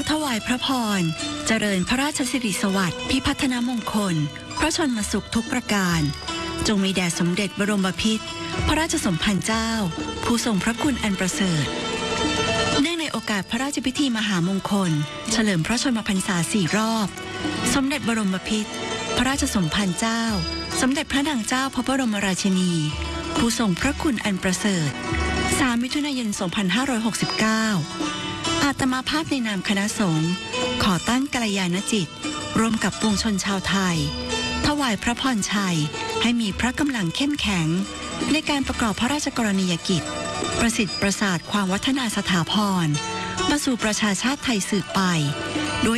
ถวายพระพรเจริญพระราชสิริสวัสดิ์พิพัฒนมงคลพระชนมสุขทุกประการจงมีแด่สมเด็จบรมพิตรพระราชสมภารเจ้าผู้ทรงพระคุณอันประเสริฐเนื่องในโอกาสพระราชพิธีมหามงคลเฉลิมพระชนมพรรษา4 รอบสมเด็จบรมพิตรพระราชสมภารเจ้าสมเด็จพระนางเจ้าพระบรมราชินีผู้ทรงพระคุณอันประเสริฐ3 มิถุนายน 2569 อาตมาภาพในนามคณะสงฆ์ขอตั้งกัลยาณจิตร่วมกับปวงชนชาวไทยถวายพระพรชัยให้มีพระกำลังเข้มแข็งในการประกอบพระราชกรณียกิจประสิทธิ์ประสาทความวัฒนาสถาพรมาสู่ประชาชาติไทยสืบไป